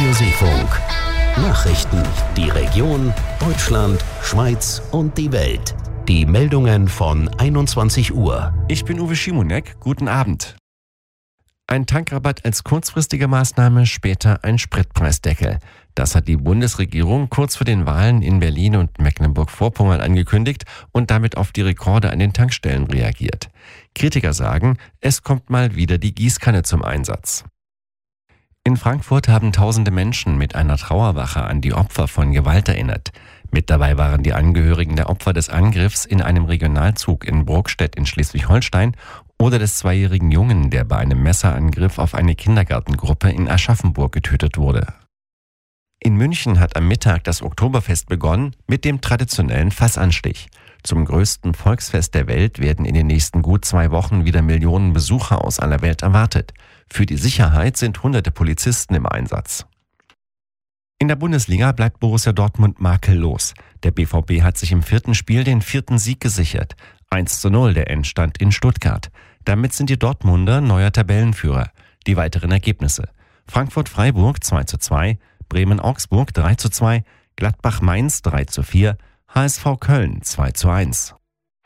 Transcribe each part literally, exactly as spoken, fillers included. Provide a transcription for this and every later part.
Radio Seefunk. Nachrichten, die Region, Deutschland, Schweiz und die Welt. Die Meldungen von einundzwanzig Uhr. Ich bin Uwe Schimonek, guten Abend. Ein Tankrabatt als kurzfristige Maßnahme, später ein Spritpreisdeckel. Das hat die Bundesregierung kurz vor den Wahlen in Berlin und Mecklenburg-Vorpommern angekündigt und damit auf die Rekorde an den Tankstellen reagiert. Kritiker sagen, es kommt mal wieder die Gießkanne zum Einsatz. In Frankfurt haben tausende Menschen mit einer Trauerwache an die Opfer von Gewalt erinnert. Mit dabei waren die Angehörigen der Opfer des Angriffs in einem Regionalzug in Brokstedt in Schleswig-Holstein oder des zweijährigen Jungen, der bei einem Messerangriff auf eine Kindergartengruppe in Aschaffenburg getötet wurde. In München hat am Mittag das Oktoberfest begonnen mit dem traditionellen Fassanstich. Zum größten Volksfest der Welt werden in den nächsten gut zwei Wochen wieder Millionen Besucher aus aller Welt erwartet. Für die Sicherheit sind hunderte Polizisten im Einsatz. In der Bundesliga bleibt Borussia Dortmund makellos. Der B V B hat sich im vierten Spiel den vierten Sieg gesichert. eins zu null der Endstand in Stuttgart. Damit sind die Dortmunder neuer Tabellenführer. Die weiteren Ergebnisse: Frankfurt-Freiburg zwei zu zwei, Bremen-Augsburg drei zu zwei, Gladbach-Mainz drei zu vier, H S V Köln zwei zu eins.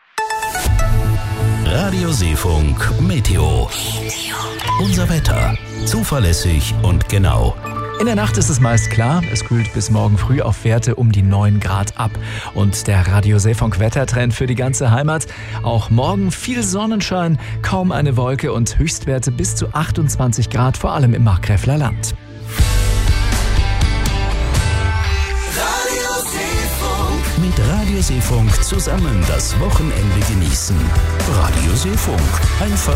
Radio Seefunk Meteo. Unser Wetter. Zuverlässig und genau. In der Nacht ist es meist klar, es kühlt bis morgen früh auf Werte um die neun Grad ab. Und der Radio Seefunk Wettertrend für die ganze Heimat. Auch morgen viel Sonnenschein, kaum eine Wolke und Höchstwerte bis zu achtundzwanzig Grad, vor allem im Markgräfler Land. Mit Radio Seefunk zusammen das Wochenende genießen. Radio Seefunk. Einfach